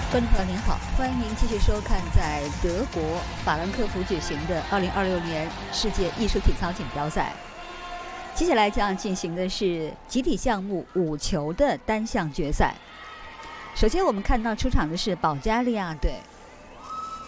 观众朋友您好，欢迎您继续收看在德国法兰克福举行的2026年世界艺术体操锦标赛。接下来将进行的是集体项目5球的单项决赛。首先我们看到出场的是保加利亚队，